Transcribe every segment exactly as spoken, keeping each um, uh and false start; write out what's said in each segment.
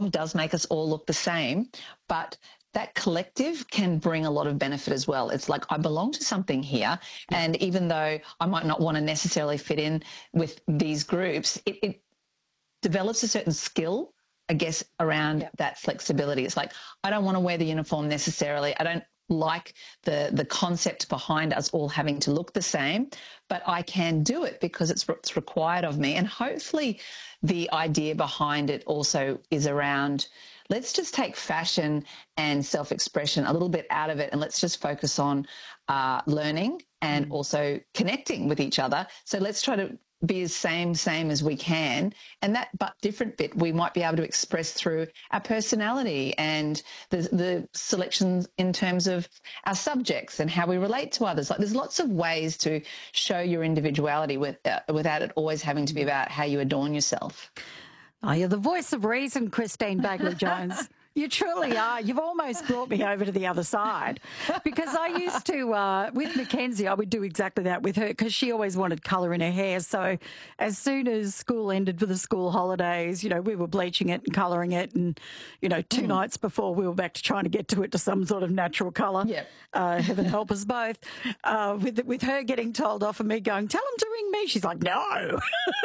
uniform does make us all look the same, but that collective can bring a lot of benefit as well. It's like, I belong to something here. Yeah. And even though I might not want to necessarily fit in with these groups, it, it develops a certain skill, I guess, around yeah. that flexibility. It's like, I don't want to wear the uniform necessarily. I don't like the the concept behind us all having to look the same, but I can do it because it's what's required of me. And hopefully the idea behind it also is around, let's just take fashion and self-expression a little bit out of it, and let's just focus on uh, learning and mm. also connecting with each other. So let's try to be as same, same as we can. And that but different bit we might be able to express through our personality and the, the selections in terms of our subjects and how we relate to others. Like, there's lots of ways to show your individuality with, uh, without it always having to be about how you adorn yourself. Oh, you're the voice of reason, Christine Bagley-Jones. You truly are. You've almost brought me over to the other side, because I used to, uh, with Mackenzie, I would do exactly that with her, because she always wanted colour in her hair. So as soon as school ended for the school holidays, you know, we were bleaching it and colouring it, and, you know, two mm. nights before we were back to trying to get to it to some sort of natural colour. Yeah. Uh, heaven help us both. Uh, with with her getting told off and me going, tell them to ring me. She's like, no.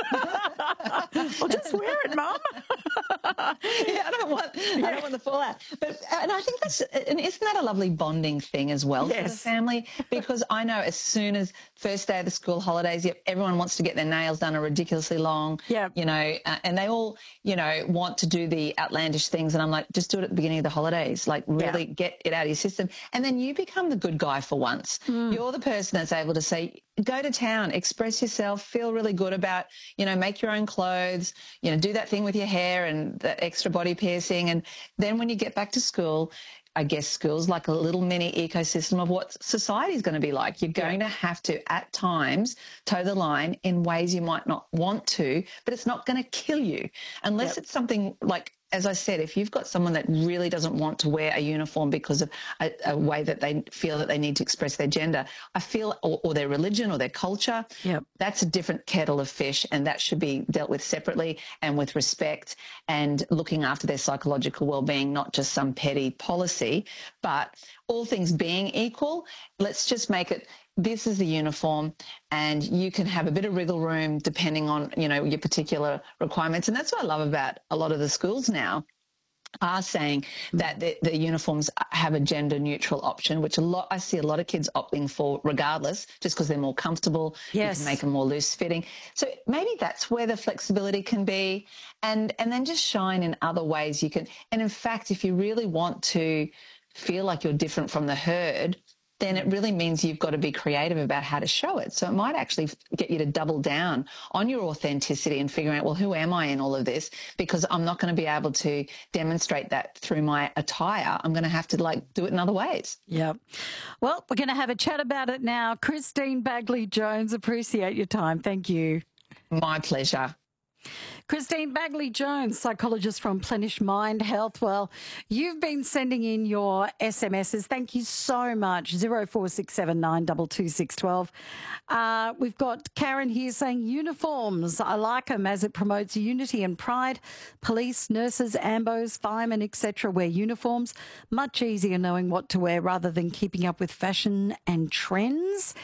Well, just wear it, Mum. Yeah, I don't want, yeah. I don't want the fallout. But and I think that's, and isn't that a lovely bonding thing as well yes. for the family? Because I know as soon as first day of the school holidays, yep, everyone wants to get their nails done are ridiculously long. Yeah, you know, uh, and they all, you know, want to do the outlandish things, and I'm like, just do it at the beginning of the holidays. Like, really yeah. get it out of your system, and then you become the good guy for once. Mm. You're the person that's able to say, go to town, express yourself, feel really good about, you know, make your own clothes, you know, do that thing with your hair and the extra body piercing. And then when you get back to school, I guess school's like a little mini ecosystem of what society is going to be like. You're going yeah. to have to, at times, toe the line in ways you might not want to, but it's not going to kill you unless yep. it's something like, as I said, if you've got someone that really doesn't want to wear a uniform because of a, a way that they feel that they need to express their gender, I feel, or, or their religion or their culture, yep. that's a different kettle of fish, and that should be dealt with separately and with respect and looking after their psychological well-being, not just some petty policy. But all things being equal, let's just make it, this is the uniform, and you can have a bit of wriggle room depending on, you know, your particular requirements. And that's what I love about a lot of the schools now, are saying that the, the uniforms have a gender neutral option, which a lot, I see a lot of kids opting for regardless, just because they're more comfortable. Yes. You can make them more loose fitting. So maybe that's where the flexibility can be, and, and then just shine in other ways you can. And in fact, if you really want to feel like you're different from the herd, then it really means you've got to be creative about how to show it. So it might actually get you to double down on your authenticity and figuring out, well, who am I in all of this? Because I'm not going to be able to demonstrate that through my attire. I'm going to have to, like, do it in other ways. Yeah. Well, we're going to have a chat about it now. Christine Bagley-Jones, appreciate your time. Thank you. My pleasure. Christine Bagley-Jones, psychologist from Plenish Mind Health. Well, you've been sending in your S M Ses. Thank you so much. zero four six seven nine two two six one two. Uh, we've got Karen here saying uniforms. I like them as it promotes unity and pride. Police, nurses, ambos, firemen, et cetera wear uniforms. Much easier knowing what to wear rather than keeping up with fashion and trends.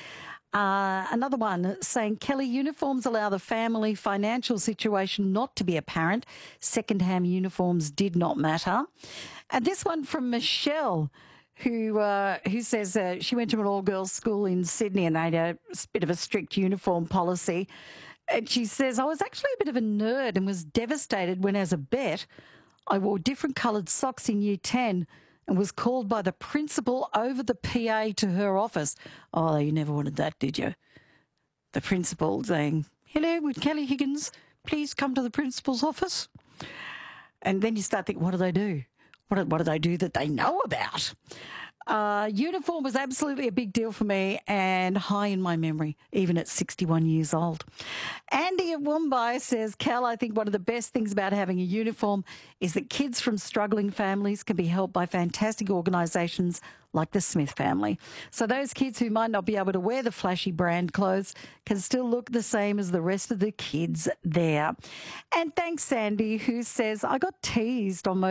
Uh, another one saying, Kelly, uniforms allow the family financial situation not to be apparent. Second-hand uniforms did not matter. And this one from Michelle, who uh, who says uh, she went to an all-girls school in Sydney and they had a bit of a strict uniform policy. And she says, I was actually a bit of a nerd and was devastated when, as a bet, I wore different coloured socks in year ten and was called by the principal over the P A to her office. Oh, you never wanted that, did you? The principal saying, hello, would Kelly Higgins please come to the principal's office? And then you start thinking, what do they do? What, what do they do that they know about? Uh, uniform was absolutely a big deal for me and high in my memory, even at sixty-one years old. Andy at Woombye says, Cal, I think one of the best things about having a uniform is that kids from struggling families can be helped by fantastic organisations like the Smith family. So those kids who might not be able to wear the flashy brand clothes can still look the same as the rest of the kids there. And thanks, Sandy, who says, I got teased on my